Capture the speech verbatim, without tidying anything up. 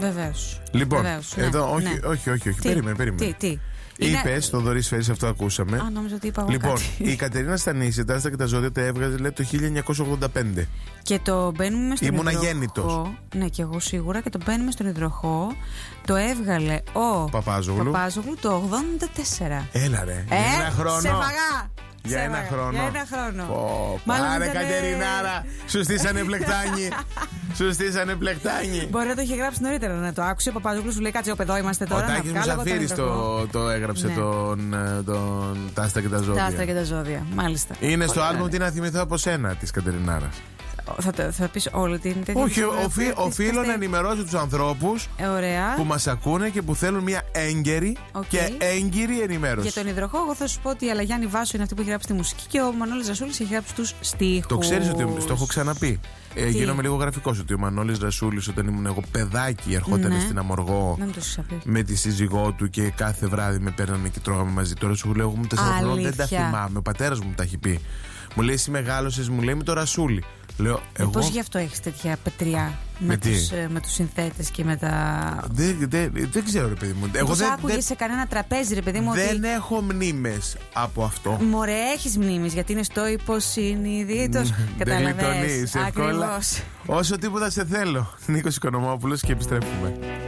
Βεβαίως. Λοιπόν, Βεβαίως, εδώ, ναι, όχι, ναι. όχι, όχι, όχι. Τι? Περίμενε, περίμενε. Τι, τι. Είπε, Είναι... στο Δωρή Σφαίρης, αυτό ακούσαμε. Α, νόμιζα ότι είπα εγώ Λοιπόν, κάτι. η Κατερίνα Στανίση, τα Άστα και τα Ζώδια, τα έβγαζε λέει το χίλια εννιακόσια ογδόντα πέντε. Και το μπαίνουμε στον Ήμουν υδροχό. αγέννητος. Ναι, και εγώ σίγουρα. Και το μπαίνουμε στον υδροχό. Το έβγαλε ο Παπάζογλου. Παπάζογλου το ογδόντα τέσσερα. Έλα ρε, Ε, για ένα χρόνο. σε φαγά. Για σε ένα φαγά. χρόνο. Για ένα χρόνο. Πω, Μάλλον πάρε ήτανε- Κατερινάρα, σου στήσανε πλεκτάνι. Σου στήσανε πλεκτάνι. Μπορεί να το είχε γράψει νωρίτερα να το άκουσε. Ο Παπαδόπουλος σου λέει κάτσε όπου εδώ είμαστε Ο τώρα. να Τάκης βγάλω εγώ τον Μουσαφίρης υδροχό. το, το έγραψε Ναι. τον, ε, τον τα Άστα και τα Ζώδια. Τα Άστρα και τα Ζώδια. Μάλιστα. Είναι στο Πολύ άλμπουμ ωραία. Τι να θυμηθώ από σένα της Κατερινάρας. Θα, το- θα πεις όλη την τέτοια. Όχι, οφεί- discography οφείλω της να Καστέ- ενημερώσω τους ανθρώπους Ε, Ωραία. που μας ακούνε και που θέλουν μια έγκαιρη Οκ. και έγκυρη ενημέρωση. Για τον υδροχό, εγώ θα σου πω ότι η Αλαγιάννη Βάσο είναι αυτή που έχει γράψει τη μουσική και ο Μανώλης Ρασούλης έχει γράψει τους στίχους. Το ξέρεις ότι στο έχω ξαναπεί. Ε, Τι? γίνομαι λίγο γραφικός ότι ο Μανώλης Ρασούλης όταν ήμουν εγώ παιδάκι ερχόταν Ναι. στην Αμοργό Δεν μου το έχεις πει. με τη σύζυγό του και κάθε βράδυ με παίρνανε και τρώγαμε μαζί. Τώρα σου λέω εγώ μου τέσσερα χρόνια δεν τα Αλήθεια. θυμάμαι. Ο πατέρας μου τα έχει πει. Μου λέει εσύ μεγάλωσες, μου λέει με το Ρασούλη. Λέω εγώ. Πώς γι' αυτό έχεις τέτοια πετριά Με με, τι? τους, ε, με τους συνθέτες και με τα... Δεν, δεν, δεν ξέρω ρε παιδί μου. Εγώ Πώς δεν, άκουγες δεν, σε κανένα τραπέζι ρε παιδί μου δεν ότι... έχω μνήμες από αυτό. Μωρέ, έχεις μνήμης γιατί είναι στο υποσυνείδητος. Δεν Καταλαβαίνεις. γλιτώνεις εύκολα. Ακριβώς. Όσο τίποτα σε θέλω. Νίκος Οικονομόπουλος και επιστρέφουμε.